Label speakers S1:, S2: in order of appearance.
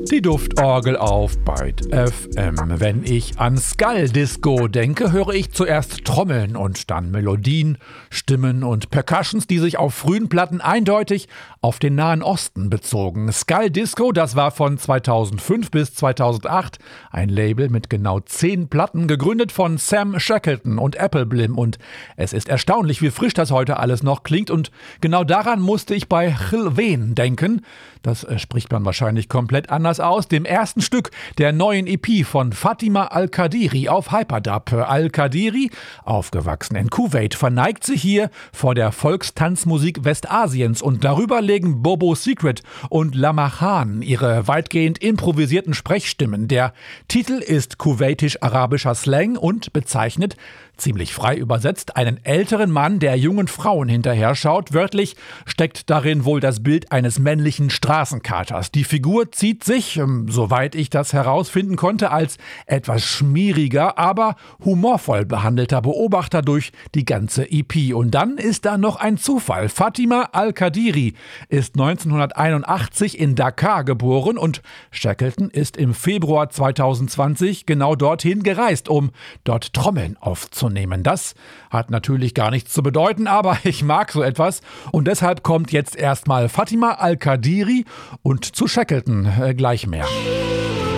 S1: Die Duftorgel auf Byte FM. Wenn ich an Skull Disco denke, höre ich zuerst Trommeln und dann Melodien, Stimmen und Percussions, die sich auf frühen Platten eindeutig auf den Nahen Osten bezogen. Skull Disco, das war von 2005 bis 2008 ein Label mit genau 10 Platten, gegründet von Sam Shackleton und Apple Blim. Und es ist erstaunlich, wie frisch das heute alles noch klingt. Und genau daran musste ich bei Chilween denken. Das spricht man wahrscheinlich komplett anders aus, dem ersten Stück der neuen EP von Fatima Al-Qadiri auf Hyperdub. Al-Qadiri, aufgewachsen in Kuwait, verneigt sich hier vor der Volkstanzmusik Westasiens und darüber legen Bobo Secret und Lama Khan ihre weitgehend improvisierten Sprechstimmen. Der Titel ist kuwaitisch-arabischer Slang und bezeichnet, ziemlich frei übersetzt, einen älteren Mann, der jungen Frauen hinterher schaut. Wörtlich steckt darin wohl das Bild eines männlichen Straßenkaters. Die Figur zieht sich, soweit ich das herausfinden konnte, als etwas schmieriger, aber humorvoll behandelter Beobachter durch die ganze EP. Und dann ist da noch ein Zufall. Fatima Al-Qadiri ist 1981 in Dakar geboren und Shackleton ist im Februar 2020 genau dorthin gereist, um dort Trommeln aufzunehmen. Das hat natürlich gar nichts zu bedeuten, aber ich mag so etwas und deshalb kommt jetzt erstmal Fatima Al-Qadiri und zu Shackleton gleich mehr.